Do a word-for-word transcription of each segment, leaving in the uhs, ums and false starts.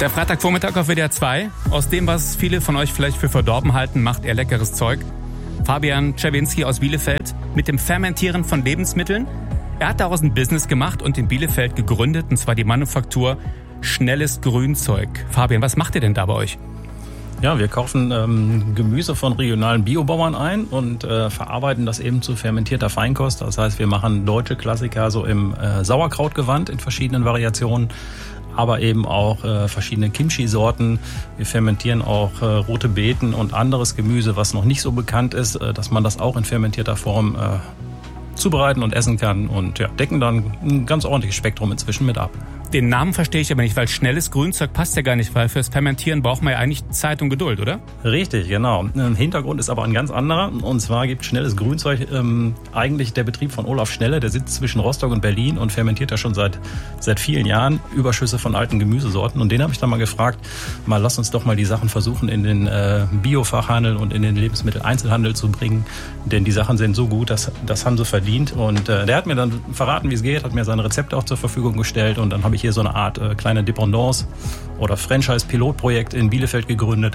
Der Freitagvormittag auf W D R zwei. Aus dem, was viele von euch vielleicht für verdorben halten, macht er leckeres Zeug. Fabian Czerwinski aus Bielefeld mit dem Fermentieren von Lebensmitteln. Er hat daraus ein Business gemacht und in Bielefeld gegründet, und zwar die Manufaktur Schnelles Grünzeug. Fabian, was macht ihr denn da bei euch? Ja, wir kaufen ähm, Gemüse von regionalen Biobauern ein und äh, verarbeiten das eben zu fermentierter Feinkost. Das heißt, wir machen deutsche Klassiker so im äh, Sauerkrautgewand in verschiedenen Variationen, aber eben auch äh, verschiedene Kimchi-Sorten. Wir fermentieren auch äh, rote Beeten und anderes Gemüse, was noch nicht so bekannt ist, äh, dass man das auch in fermentierter Form äh, zubereiten und essen kann, und ja, decken dann ein ganz ordentliches Spektrum inzwischen mit ab. Den Namen verstehe ich aber nicht, weil schnelles Grünzeug passt ja gar nicht, weil fürs Fermentieren braucht man ja eigentlich Zeit und Geduld, oder? Richtig, genau. Hintergrund ist aber ein ganz anderer. Und zwar gibt schnelles Grünzeug ähm, eigentlich der Betrieb von Olaf Schnelle. Der sitzt zwischen Rostock und Berlin und fermentiert ja schon seit seit vielen Jahren Überschüsse von alten Gemüsesorten. Und den habe ich dann mal gefragt, mal lass uns doch mal die Sachen versuchen in den äh, Biofachhandel und in den Lebensmitteleinzelhandel zu bringen. Denn die Sachen sind so gut, das, das haben sie verdient. Und äh, der hat mir dann verraten, wie es geht, hat mir seine Rezepte auch zur Verfügung gestellt. Und dann habe ich hier so eine Art äh, kleine Dependance oder Franchise-Pilotprojekt in Bielefeld gegründet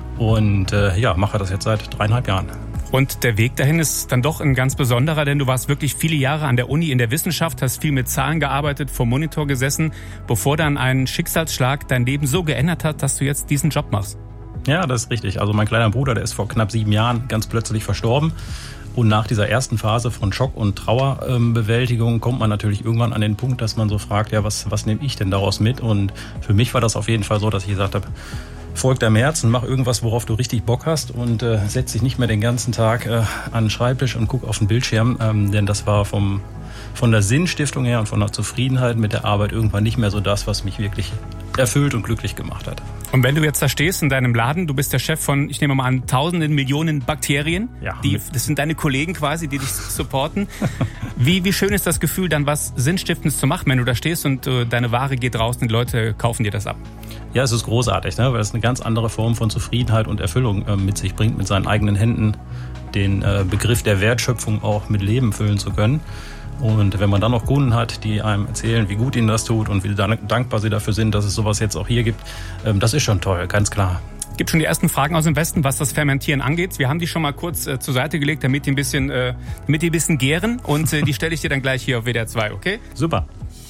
und äh, ja, mache das jetzt seit dreieinhalb Jahren. Und der Weg dahin ist dann doch ein ganz besonderer, denn du warst wirklich viele Jahre an der Uni in der Wissenschaft, hast viel mit Zahlen gearbeitet, vor Monitor gesessen, bevor dann ein Schicksalsschlag dein Leben so geändert hat, dass du jetzt diesen Job machst. Ja, das ist richtig. Also mein kleiner Bruder, der ist vor knapp sieben Jahren ganz plötzlich verstorben. Und nach dieser ersten Phase von Schock- und Trauerbewältigung kommt man natürlich irgendwann an den Punkt, dass man so fragt, ja, was, was nehme ich denn daraus mit? Und für mich war das auf jeden Fall so, dass ich gesagt habe, folg deinem Herzen, mach irgendwas, worauf du richtig Bock hast, und äh, setz dich nicht mehr den ganzen Tag äh, an den Schreibtisch und guck auf den Bildschirm. Ähm, denn das war vom, von der Sinnstiftung her und von der Zufriedenheit mit der Arbeit irgendwann nicht mehr so das, was mich wirklich erfüllt und glücklich gemacht hat. Und wenn du jetzt da stehst in deinem Laden, du bist der Chef von, ich nehme mal an, tausenden Millionen Bakterien. Ja. Die, das sind deine Kollegen quasi, die dich supporten. Wie, wie schön ist das Gefühl, dann was Sinnstiftendes zu machen, wenn du da stehst und äh, deine Ware geht raus und die Leute kaufen dir das ab? Ja, es ist großartig, ne? Weil es eine ganz andere Form von Zufriedenheit und Erfüllung äh, mit sich bringt, mit seinen eigenen Händen den äh, Begriff der Wertschöpfung auch mit Leben füllen zu können. Und wenn man dann noch Kunden hat, die einem erzählen, wie gut ihnen das tut und wie dankbar sie dafür sind, dass es sowas jetzt auch hier gibt, das ist schon toll, ganz klar. Gibt schon die ersten Fragen aus dem Westen, was das Fermentieren angeht. Wir haben die schon mal kurz äh, zur Seite gelegt, damit die ein bisschen, äh, damit die ein bisschen gären. Und äh, die stelle ich dir dann gleich hier auf W D R zwei, okay? Super.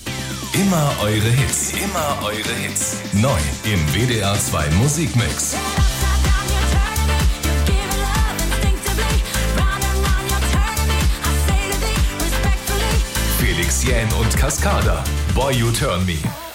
Immer eure Hits, immer eure Hits. Neu im W D R zwei Musikmix. Felix Jähn und Cascada, Boy You Turn Me.